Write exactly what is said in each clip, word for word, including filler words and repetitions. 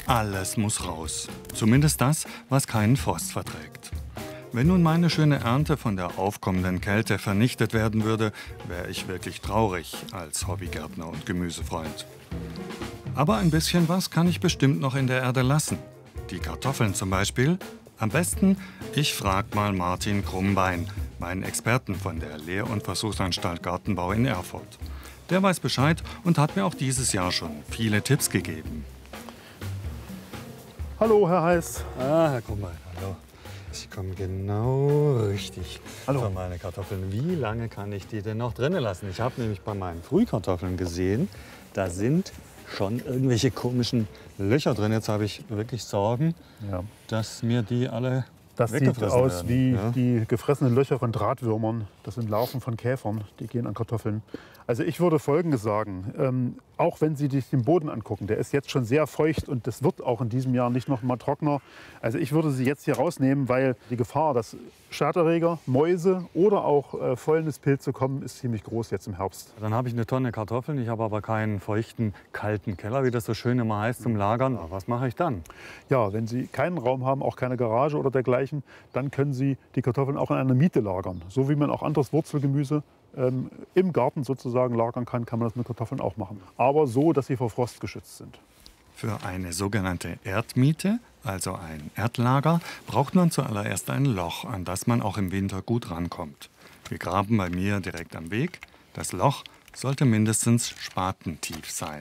Alles muss raus. Zumindest das, was keinen Frost verträgt. Wenn nun meine schöne Ernte von der aufkommenden Kälte vernichtet werden würde, wäre ich wirklich traurig als Hobbygärtner und Gemüsefreund. Aber ein bisschen was kann ich bestimmt noch in der Erde lassen. Die Kartoffeln zum Beispiel. Am besten, ich frage mal Martin Krummbein, meinen Experten von der Lehr- und Versuchsanstalt Gartenbau in Erfurt. Der weiß Bescheid und hat mir auch dieses Jahr schon viele Tipps gegeben. Hallo, Herr Heiß. Ah, Herr Krummbein, hallo. Ich komme genau richtig Hallo. für meine Kartoffeln. Wie lange kann ich die denn noch drinnen lassen? Ich habe nämlich bei meinen Frühkartoffeln gesehen, da sind schon irgendwelche komischen Löcher drin. Jetzt habe ich wirklich Sorgen, Ja. dass mir die alle Das sieht weggefressen aus werden. wie Ja. die gefressenen Löcher von Drahtwürmern. Das sind Larven von Käfern, die gehen an Kartoffeln. Also ich würde Folgendes sagen, ähm, auch wenn Sie sich den Boden angucken, der ist jetzt schon sehr feucht und das wird auch in diesem Jahr nicht noch mal trockener. Also ich würde sie jetzt hier rausnehmen, weil die Gefahr, dass Schadträger, Mäuse oder auch äh, Fäulnispilze kommen, ist ziemlich groß jetzt im Herbst. Dann habe ich eine Tonne Kartoffeln, ich habe aber keinen feuchten, kalten Keller, wie das so schön immer heißt, zum Lagern. Was mache ich dann? Ja, wenn Sie keinen Raum haben, auch keine Garage oder dergleichen, dann können Sie die Kartoffeln auch in einer Miete lagern. So wie man auch anderes Wurzelgemüse ähm, im Garten sozusagen lagern kann, kann man das mit Kartoffeln auch machen. Aber so, dass sie vor Frost geschützt sind. Für eine sogenannte Erdmiete, also ein Erdlager, braucht man zuallererst ein Loch, an das man auch im Winter gut rankommt. Wir graben bei mir direkt am Weg. Das Loch sollte mindestens spatentief sein.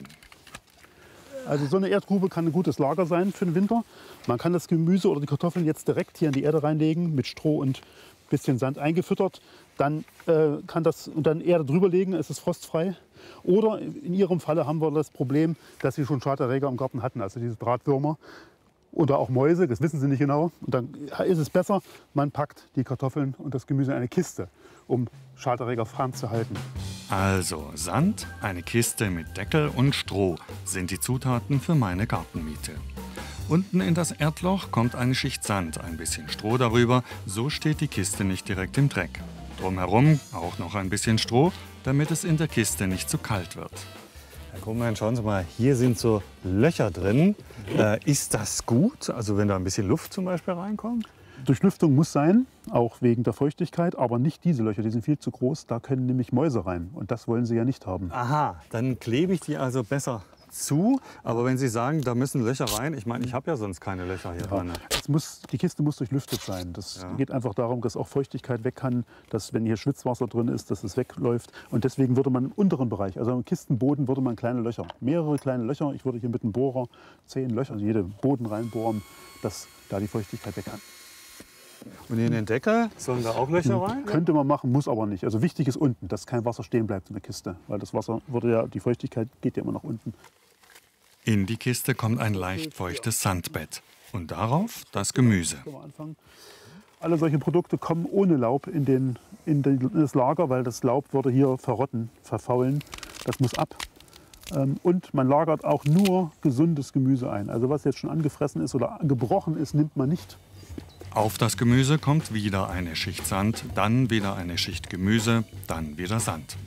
Also so eine Erdgrube kann ein gutes Lager sein für den Winter. Man kann das Gemüse oder die Kartoffeln jetzt direkt hier in die Erde reinlegen, mit Stroh und ein bisschen Sand eingefüttert. Dann äh, kann das und dann Erde drüber legen, ist es frostfrei. Oder in Ihrem Falle haben wir das Problem, dass Sie schon Schadträger im Garten hatten, also diese Drahtwürmer oder auch Mäuse, das wissen Sie nicht genau. Und dann ist es besser, man packt die Kartoffeln und das Gemüse in eine Kiste, um Schadträger fernzuhalten. Also Sand, eine Kiste mit Deckel und Stroh sind die Zutaten für meine Gartenmiete. Unten in das Erdloch kommt eine Schicht Sand, ein bisschen Stroh darüber, so steht die Kiste nicht direkt im Dreck. Drumherum auch noch ein bisschen Stroh, damit es in der Kiste nicht zu kalt wird. Herr Krummbein, schauen Sie mal, hier sind so Löcher drin. Äh, ist das gut? Also wenn da ein bisschen Luft zum Beispiel reinkommt? Durchlüftung muss sein, auch wegen der Feuchtigkeit, aber nicht diese Löcher, die sind viel zu groß. Da können nämlich Mäuse rein und das wollen Sie ja nicht haben. Aha, dann klebe ich die also besser zu. Aber wenn Sie sagen, da müssen Löcher rein, ich meine, ich habe ja sonst keine Löcher hier Ja, drin. es muss, die Kiste muss durchlüftet sein. Das Ja. geht einfach darum, dass auch Feuchtigkeit weg kann, dass wenn hier Schwitzwasser drin ist, dass es wegläuft. Und deswegen würde man im unteren Bereich, also im Kistenboden, würde man kleine Löcher, mehrere kleine Löcher, ich würde hier mit einem Bohrer zehn Löcher, also jede Boden reinbohren, dass da die Feuchtigkeit weg kann. Und in den Deckel sollen da auch Löcher rein? Könnte man machen, muss aber nicht. Also wichtig ist unten, dass kein Wasser stehen bleibt in der Kiste, weil das Wasser würde ja, die Feuchtigkeit geht ja immer nach unten. In die Kiste kommt ein leicht feuchtes Sandbett und darauf das Gemüse. Können wir anfangen? Alle solche Produkte kommen ohne Laub in, den, in, den, in das Lager, weil das Laub würde hier verrotten, verfaulen. Das muss ab. Ähm, Und man lagert auch nur gesundes Gemüse ein. Also was jetzt schon angefressen ist oder gebrochen ist, nimmt man nicht. Auf das Gemüse kommt wieder eine Schicht Sand, dann wieder eine Schicht Gemüse, dann wieder Sand.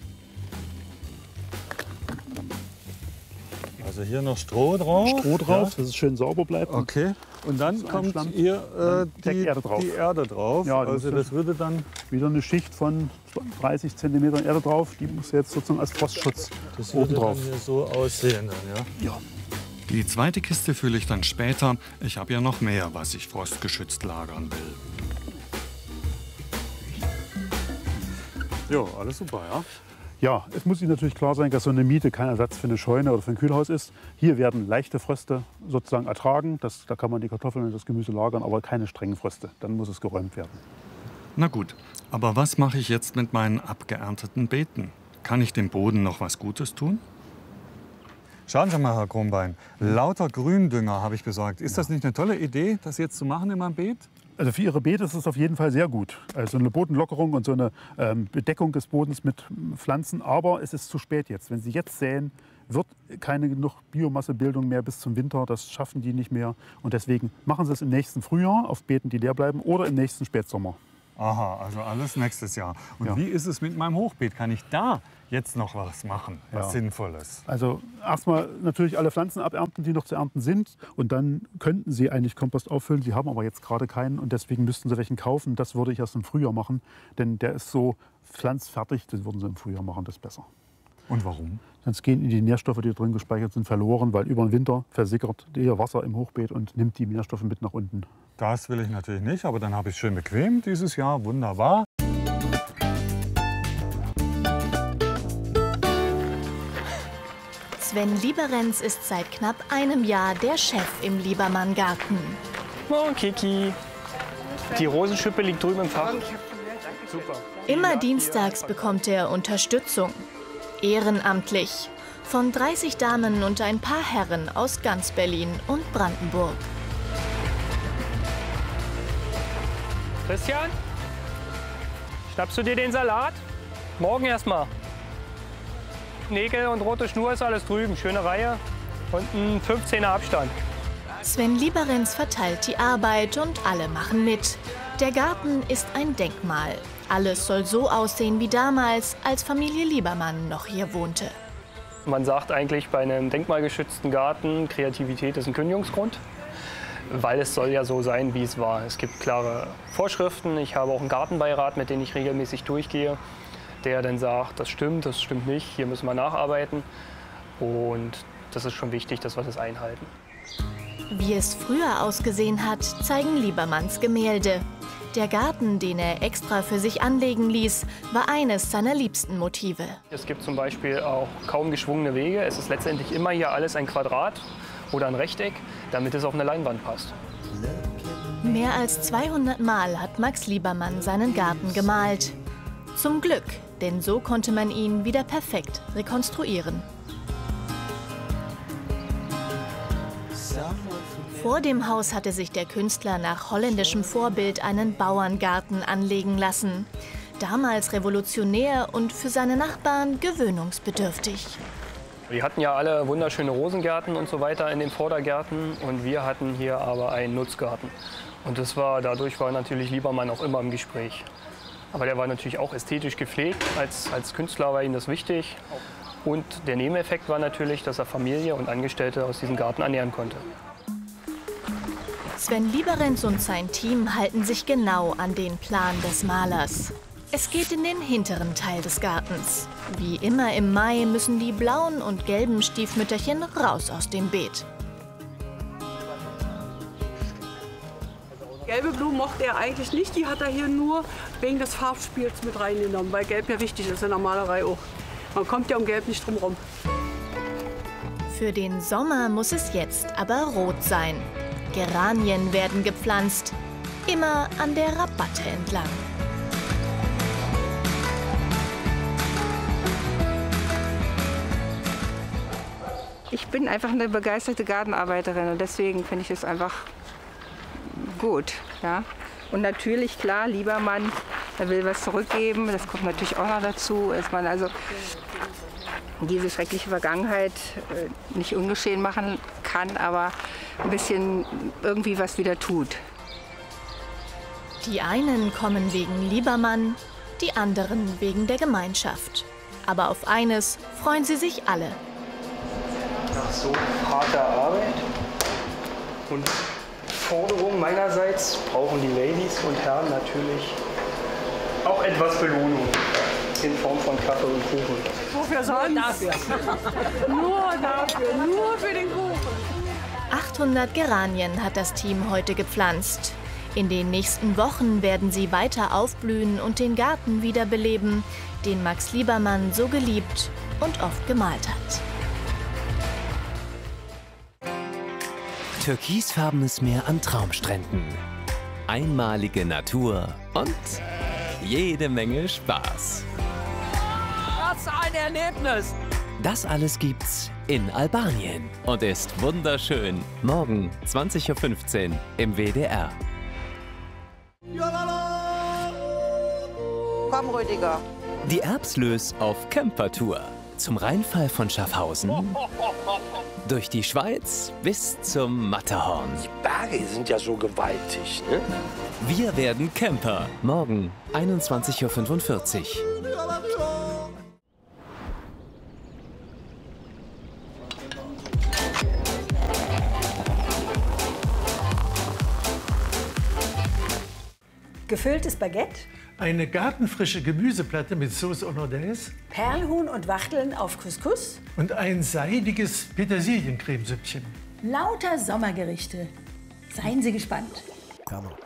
Also hier noch Stroh drauf. Stroh drauf, dass es schön sauber bleibt. Ja. Okay. Und dann So ein kommt Schlamm. hier äh, Dann die, Deckerde drauf. die Erde drauf. Ja, das also ist- das würde dann, Wieder eine Schicht von dreißig Zentimeter Erde drauf. Die muss jetzt sozusagen als Frostschutz das oben würde dann drauf. hier so aussehen. Dann, ja? Ja. Die zweite Kiste fülle ich dann später. Ich habe ja noch mehr, was ich frostgeschützt lagern will. Jo, alles super, ja? Ja, es muss Ihnen natürlich klar sein, dass so eine Miete kein Ersatz für eine Scheune oder für ein Kühlhaus ist. Hier werden leichte Fröste sozusagen ertragen. Das, da kann man die Kartoffeln und das Gemüse lagern, aber keine strengen Fröste. Dann muss es geräumt werden. Na gut, aber was mache ich jetzt mit meinen abgeernteten Beeten? Kann ich dem Boden noch was Gutes tun? Schauen Sie mal, Herr Krummbein, lauter Gründünger habe ich besorgt. Ist das nicht eine tolle Idee, das jetzt zu machen in meinem Beet? Also für Ihre Beete ist es auf jeden Fall sehr gut. Also eine Bodenlockerung und so eine ähm, Bedeckung des Bodens mit Pflanzen. Aber es ist zu spät jetzt. Wenn Sie jetzt säen, wird keine genug Biomassebildung mehr bis zum Winter. Das schaffen die nicht mehr. Und deswegen machen Sie es im nächsten Frühjahr auf Beeten, die leer bleiben, oder im nächsten Spätsommer. Aha, also alles nächstes Jahr. Und Ja. wie ist es mit meinem Hochbeet? Kann ich da jetzt noch was machen, was Ja. Sinnvolles? Also erstmal natürlich alle Pflanzen abernten, die noch zu ernten sind. Und dann könnten Sie eigentlich Kompost auffüllen. Sie haben aber jetzt gerade keinen und deswegen müssten Sie welchen kaufen. Das würde ich erst im Frühjahr machen, denn der ist so pflanzfertig. Das würden Sie im Frühjahr machen, das ist besser. Und warum? Sonst gehen die Nährstoffe, die drin gespeichert sind, verloren, weil über den Winter versickert ihr Wasser im Hochbeet und nimmt die Nährstoffe mit nach unten. Das will ich natürlich nicht, aber dann habe ich es schön bequem dieses Jahr. Wunderbar. Sven Lieberenz ist seit knapp einem Jahr der Chef im Liebermann-Garten. Morgen, Kiki. Die Rosenschippe liegt drüben im Fach. Super. Immer dienstags bekommt er Unterstützung. Ehrenamtlich. Von dreißig Damen und ein paar Herren aus ganz Berlin und Brandenburg. Christian, schnappst du dir den Salat? Morgen erstmal. Nägel und rote Schnur ist alles drüben. Schöne Reihe und ein fünfzehner Abstand. Sven Lieberenz verteilt die Arbeit und alle machen mit. Der Garten ist ein Denkmal. Alles soll so aussehen wie damals, als Familie Liebermann noch hier wohnte. Man sagt eigentlich bei einem denkmalgeschützten Garten, Kreativität ist ein Kündigungsgrund, weil es soll ja so sein, wie es war. Es gibt klare Vorschriften. Ich habe auch einen Gartenbeirat, mit dem ich regelmäßig durchgehe, der dann sagt, das stimmt, das stimmt nicht, hier müssen wir nacharbeiten. Und das ist schon wichtig, dass wir das einhalten. Wie es früher ausgesehen hat, zeigen Liebermanns Gemälde. Der Garten, den er extra für sich anlegen ließ, war eines seiner liebsten Motive. Es gibt zum Beispiel auch kaum geschwungene Wege. Es ist letztendlich immer hier alles ein Quadrat oder ein Rechteck, damit es auf eine Leinwand passt. Mehr als zweihundert Mal hat Max Liebermann seinen Garten gemalt. Zum Glück, denn so konnte man ihn wieder perfekt rekonstruieren. Vor dem Haus hatte sich der Künstler nach holländischem Vorbild einen Bauerngarten anlegen lassen. Damals revolutionär und für seine Nachbarn gewöhnungsbedürftig. Wir hatten ja alle wunderschöne Rosengärten und so weiter in den Vordergärten und wir hatten hier aber einen Nutzgarten. Und das war, dadurch war natürlich Liebermann auch immer im Gespräch. Aber der war natürlich auch ästhetisch gepflegt. Als, als Künstler war ihm das wichtig. Und der Nebeneffekt war natürlich, dass er Familie und Angestellte aus diesem Garten ernähren konnte. Sven Lieberenz und sein Team halten sich genau an den Plan des Malers. Es geht in den hinteren Teil des Gartens. Wie immer im Mai müssen die blauen und gelben Stiefmütterchen raus aus dem Beet. Gelbe Blumen mochte er eigentlich nicht, die hat er hier nur wegen des Farbspiels mit reingenommen, weil Gelb ja wichtig ist in der Malerei auch. Man kommt ja um Gelb nicht drum rum. Für den Sommer muss es jetzt aber rot sein. Geranien werden gepflanzt, immer an der Rabatte entlang. Ich bin einfach eine begeisterte Gartenarbeiterin und deswegen finde ich es einfach gut. Ja? Und natürlich, klar, Liebermann, er will was zurückgeben, das kommt natürlich auch noch dazu, dass man also diese schreckliche Vergangenheit äh, nicht ungeschehen machen kann, aber ein bisschen irgendwie was wieder tut. Die einen kommen wegen Liebermann, die anderen wegen der Gemeinschaft. Aber auf eines freuen sie sich alle. Nach so harter Arbeit und Forderung meinerseits brauchen die Ladies und Herren natürlich auch etwas Belohnung in Form von Kaffee und Kuchen. Wofür sonst? Nur dafür. Nur dafür, nur für den Kuchen. achthundert Geranien hat das Team heute gepflanzt. In den nächsten Wochen werden sie weiter aufblühen und den Garten wiederbeleben, den Max Liebermann so geliebt und oft gemalt hat. Türkisfarbenes Meer an Traumstränden, einmalige Natur und jede Menge Spaß. Was ein Erlebnis! Das alles gibt's in Albanien und ist wunderschön. Morgen zwanzig Uhr fünfzehn im W D R. Komm, Rüdiger. Die Erbslös auf Campertour. zum Rheinfall von Schaffhausen, durch die Schweiz bis zum Matterhorn. Die Berge sind ja so gewaltig, ne? Wir werden Camper. Morgen einundzwanzig Uhr fünfundvierzig. Gefülltes Baguette, eine gartenfrische Gemüseplatte mit Sauce Hollandaise Perlhuhn und Wachteln auf Couscous und ein seidiges Petersiliencremesüppchen. Lauter Sommergerichte. Seien Sie gespannt. Come on.